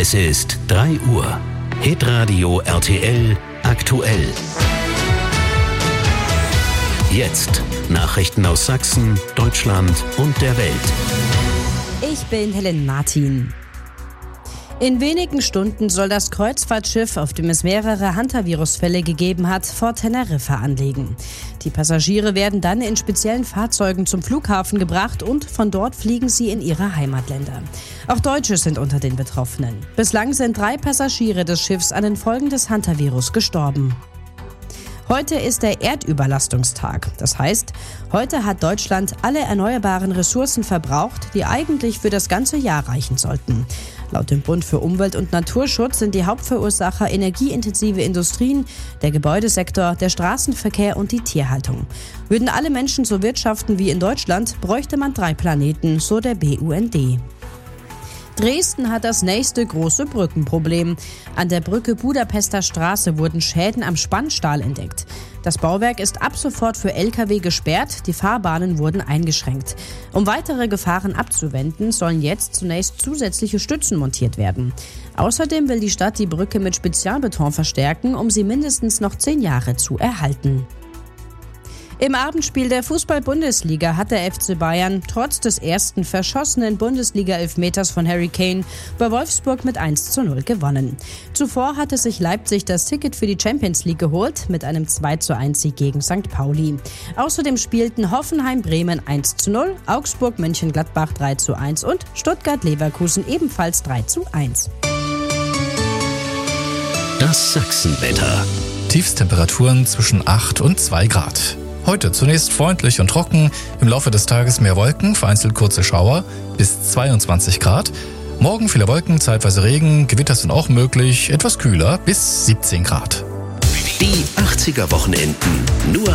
Es ist 3 Uhr. Hitradio RTL aktuell. Jetzt Nachrichten aus Sachsen, Deutschland und der Welt. Ich bin Helen Martin. In wenigen Stunden soll das Kreuzfahrtschiff, auf dem es mehrere Hantavirus-Fälle gegeben hat, vor Teneriffa anlegen. Die Passagiere werden dann in speziellen Fahrzeugen zum Flughafen gebracht und von dort fliegen sie in ihre Heimatländer. Auch Deutsche sind unter den Betroffenen. Bislang sind 3 Passagiere des Schiffs an den Folgen des Hantavirus gestorben. Heute ist der Erdüberlastungstag. Das heißt, heute hat Deutschland alle erneuerbaren Ressourcen verbraucht, die eigentlich für das ganze Jahr reichen sollten. Laut dem Bund für Umwelt und Naturschutz sind die Hauptverursacher energieintensive Industrien, der Gebäudesektor, der Straßenverkehr und die Tierhaltung. Würden alle Menschen so wirtschaften wie in Deutschland, bräuchte man 3 Planeten, so der BUND. Dresden hat das nächste große Brückenproblem. An der Brücke Budapester Straße wurden Schäden am Spannstahl entdeckt. Das Bauwerk ist ab sofort für Lkw gesperrt, die Fahrbahnen wurden eingeschränkt. Um weitere Gefahren abzuwenden, sollen jetzt zunächst zusätzliche Stützen montiert werden. Außerdem will die Stadt die Brücke mit Spezialbeton verstärken, um sie mindestens noch 10 Jahre zu erhalten. Im Abendspiel der Fußball-Bundesliga hat der FC Bayern trotz des ersten verschossenen Bundesliga-Elfmeters von Harry Kane bei Wolfsburg mit 1:0 gewonnen. Zuvor hatte sich Leipzig das Ticket für die Champions League geholt mit einem 2:1-Sieg gegen St. Pauli. Außerdem spielten Hoffenheim-Bremen 1:0, Augsburg-Mönchengladbach 3:1 und Stuttgart-Leverkusen ebenfalls 3:1. Das Sachsenwetter. Tiefstemperaturen zwischen 8 und 2 Grad. Heute zunächst freundlich und trocken, im Laufe des Tages mehr Wolken, vereinzelt kurze Schauer, bis 22 Grad. Morgen viele Wolken, zeitweise Regen, Gewitter sind auch möglich, etwas kühler, bis 17 Grad. Die 80er Wochenenden nur